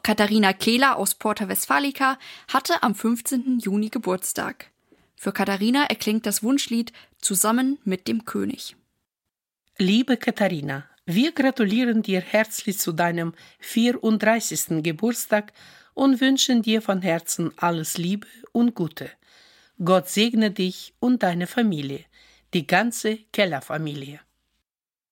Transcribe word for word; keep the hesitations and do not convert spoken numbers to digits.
Katharina Kehler aus Porta Westfalica hatte am fünfzehnten Juni Geburtstag. Für Katharina erklingt das Wunschlied »Zusammen mit dem König«. Liebe Katharina, wir gratulieren dir herzlich zu deinem vierunddreißigsten Geburtstag und wünschen dir von Herzen alles Liebe und Gute. Gott segne dich und deine Familie, die ganze Keller-Familie.